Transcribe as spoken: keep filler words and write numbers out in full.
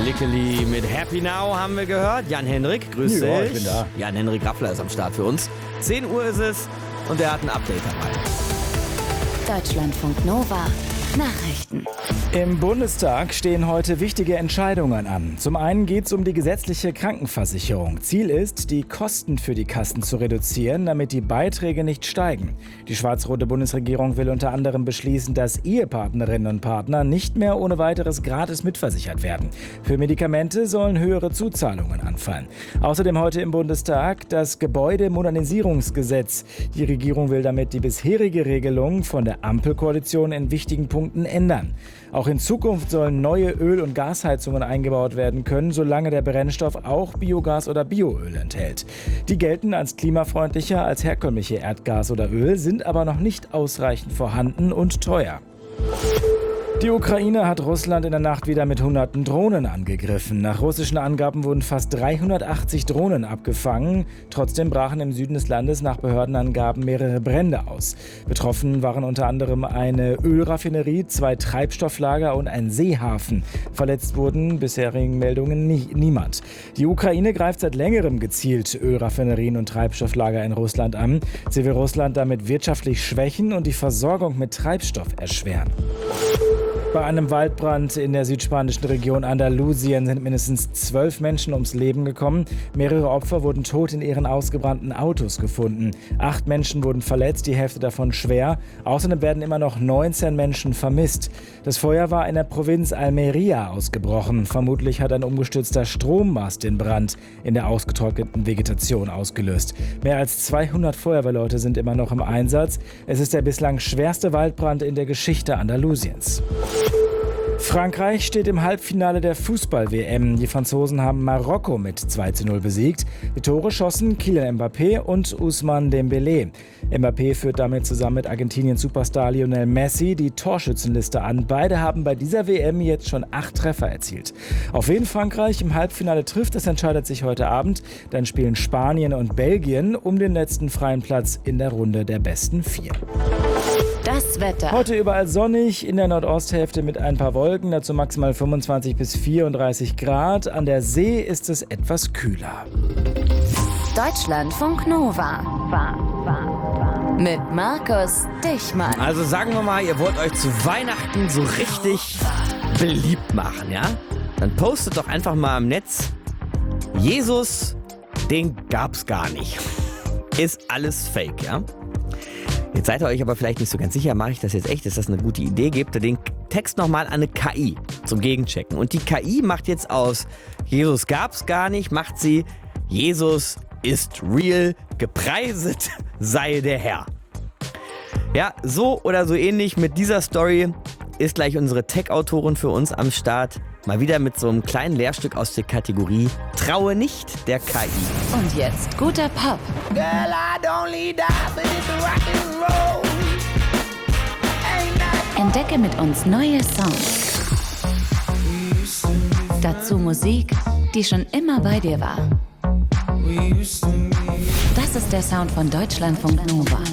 Lickeli mit Happy Now haben wir gehört. Jan-Henrik, grüß Ja, dich. ich bin da. Jan-Henrik Raffler ist am Start für uns. zehn Uhr ist es und er hat ein Update dabei. Deutschlandfunk Nova. Nachrichten. Im Bundestag stehen heute wichtige Entscheidungen an. Zum einen geht es um die gesetzliche Krankenversicherung. Ziel ist, die Kosten für die Kassen zu reduzieren, damit die Beiträge nicht steigen. Die schwarz-rote Bundesregierung will unter anderem beschließen, dass Ehepartnerinnen und Partner nicht mehr ohne weiteres gratis mitversichert werden. Für Medikamente sollen höhere Zuzahlungen anfallen. Außerdem heute im Bundestag das Gebäudemodernisierungsgesetz. Die Regierung will damit die bisherige Regelung von der Ampelkoalition in wichtigen Punkten ändern. Auch in Zukunft sollen neue Öl- und Gasheizungen eingebaut werden können, solange der Brennstoff auch Biogas oder Bioöl enthält. Die gelten als klimafreundlicher als herkömmliche Erdgas oder Öl, sind aber noch nicht ausreichend vorhanden und teuer. Die Ukraine hat Russland in der Nacht wieder mit hunderten Drohnen angegriffen. Nach russischen Angaben wurden fast dreihundertachtzig Drohnen abgefangen. Trotzdem brachen im Süden des Landes nach Behördenangaben mehrere Brände aus. Betroffen waren unter anderem eine Ölraffinerie, zwei Treibstofflager und ein Seehafen. Verletzt wurden bisherigen Meldungen nie, niemand. Die Ukraine greift seit längerem gezielt Ölraffinerien und Treibstofflager in Russland an. Sie will Russland damit wirtschaftlich schwächen und die Versorgung mit Treibstoff erschweren. Bei einem Waldbrand in der südspanischen Region Andalusien sind mindestens zwölf Menschen ums Leben gekommen. Mehrere Opfer wurden tot in ihren ausgebrannten Autos gefunden. Acht Menschen wurden verletzt, die Hälfte davon schwer. Außerdem werden immer noch neunzehn Menschen vermisst. Das Feuer war in der Provinz Almería ausgebrochen. Vermutlich hat ein umgestürzter Strommast den Brand in der ausgetrockneten Vegetation ausgelöst. Mehr als zweihundert Feuerwehrleute sind immer noch im Einsatz. Es ist der bislang schwerste Waldbrand in der Geschichte Andalusiens. Frankreich steht im Halbfinale der Fußball-W M. Die Franzosen haben Marokko mit zwei zu null besiegt. Die Tore schossen Kylian Mbappé und Ousmane Dembélé. Mbappé führt damit zusammen mit Argentiniens Superstar Lionel Messi die Torschützenliste an. Beide haben bei dieser W M jetzt schon acht Treffer erzielt. Auf wen Frankreich im Halbfinale trifft, das entscheidet sich heute Abend. Dann spielen Spanien und Belgien um den letzten freien Platz in der Runde der besten vier. Das Wetter. Heute überall sonnig, in der Nordosthälfte mit ein paar Wolken, dazu maximal fünfundzwanzig bis vierunddreißig Grad. An der See ist es etwas kühler. Deutschlandfunk Nova. Mit Markus Dichmann. Also sagen wir mal, ihr wollt euch zu Weihnachten so richtig beliebt machen, ja? Dann postet doch einfach mal im Netz, Jesus, den gab's gar nicht. Ist alles fake, ja? Jetzt seid ihr euch aber vielleicht nicht so ganz sicher, mache ich das jetzt echt, ist das eine gute Idee? Gebt ihr den Text nochmal an eine K I zum Gegenchecken. Und die K I macht jetzt aus Jesus gab's gar nicht, macht sie Jesus ist real, gepreiset sei der Herr. Ja, so oder so ähnlich mit dieser Story ist gleich unsere Tech-Autorin für uns am Start. Mal wieder mit so einem kleinen Lehrstück aus der Kategorie Traue nicht der K I. Und jetzt guter Pop. Girl, I don't need that, but it's rock and roll. Entdecke mit uns neue Songs. Dazu Musik, die schon immer bei dir war. Das ist der Sound von Deutschlandfunk Nova.